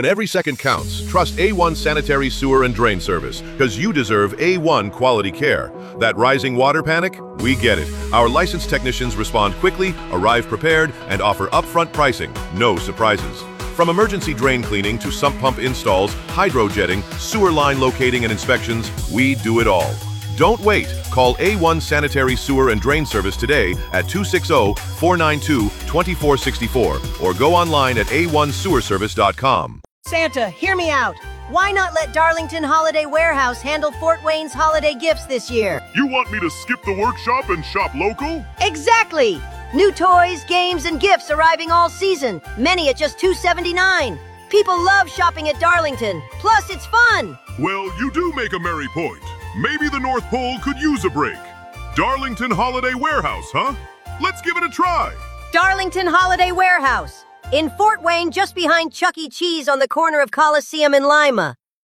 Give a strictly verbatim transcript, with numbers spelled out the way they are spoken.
And every second counts. Trust A one Sanitary Sewer and Drain Service, because you deserve A one quality care. That rising water panic? We get it. Our licensed technicians respond quickly, arrive prepared, and offer upfront pricing. No surprises. From emergency drain cleaning to sump pump installs, hydro jetting, sewer line locating and inspections, we do it all. Don't wait. Call A one Sanitary Sewer and Drain Service today at two six zero, four nine two, two four six four or go online at A one sewer service dot com. Santa, hear me out. Why not let Darlington Holiday Warehouse handle Fort Wayne's holiday gifts this year? You want me to skip the workshop and shop local? Exactly! New toys, games, and gifts arriving all season, many at just two seventy-nine. People love shopping at Darlington, plus it's fun! Well, you do make a merry point. Maybe the North Pole could use a break. Darlington Holiday Warehouse, huh? Let's give it a try! Darlington Holiday Warehouse, in Fort Wayne, just behind Chuck E. Cheese on the corner of Coliseum and Lima.